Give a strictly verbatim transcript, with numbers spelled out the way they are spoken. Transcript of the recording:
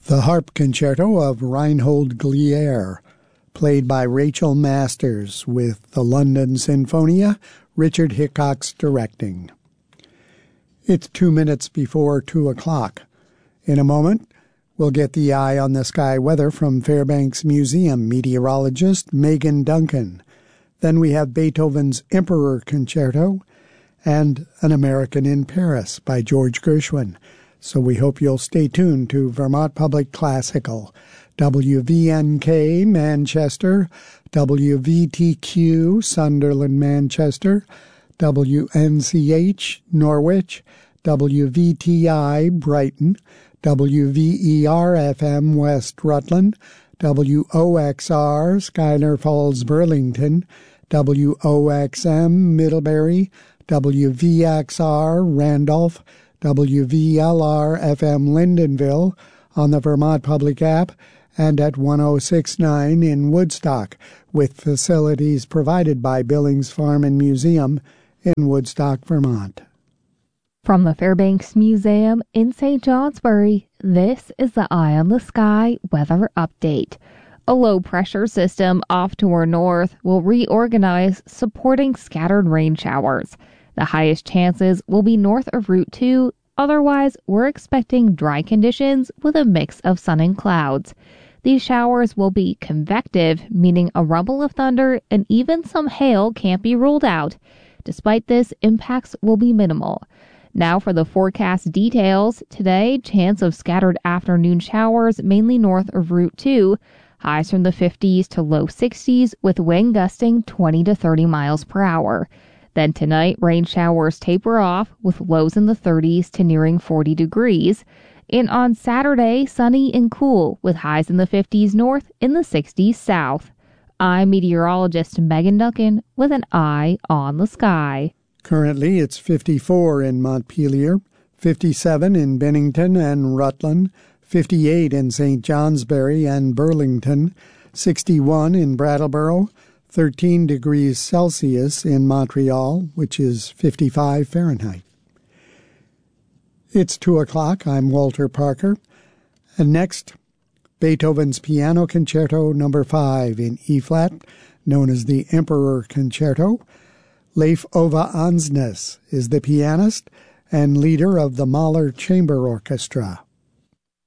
The Harp Concerto of Reinhold Glier, played by Rachel Masters with the London Sinfonia, Richard Hickox directing. It's two minutes before two o'clock. In a moment, we'll get the eye on the sky weather from Fairbanks Museum meteorologist Megan Duncan. Then we have Beethoven's Emperor Concerto and An American in Paris by George Gershwin. So we hope you'll stay tuned to Vermont Public Classical, W V N K Manchester, W V T Q Sunderland Manchester, W N C H Norwich, W V T I Brighton, W V E R F M West Rutland, W O X R Schuyler Falls Burlington, W O X M Middlebury, W V X R Randolph, W V L R F M Lyndonville on the Vermont Public app, and at one oh six point nine in Woodstock, with facilities provided by Billings Farm and Museum in Woodstock, Vermont. From the Fairbanks Museum in Saint Johnsbury, this is the Eye on the Sky weather update. A low-pressure system off to our north will reorganize, supporting scattered rain showers. The highest chances will be north of Route two. Otherwise, we're expecting dry conditions with a mix of sun and clouds. These showers will be convective, meaning a rumble of thunder and even some hail can't be ruled out. Despite this, impacts will be minimal. Now for the forecast details. Today, chance of scattered afternoon showers mainly north of Route two. Highs from the fifties to low sixties with wind gusting twenty to thirty miles per hour. Then tonight, rain showers taper off with lows in the thirties to nearing forty degrees. And on Saturday, sunny and cool with highs in the fifties north and the sixties south. I'm meteorologist Megan Duncan with an eye on the sky. Currently, it's fifty-four in Montpelier, fifty-seven in Bennington and Rutland, fifty-eight in Saint Johnsbury and Burlington, sixty-one in Brattleboro, thirteen degrees Celsius in Montreal, which is fifty-five Fahrenheit. It's two o'clock. I'm Walter Parker. And next, Beethoven's Piano Concerto number five in E-flat, known as the Emperor Concerto. Leif Ove Ansnes is the pianist and leader of the Mahler Chamber Orchestra.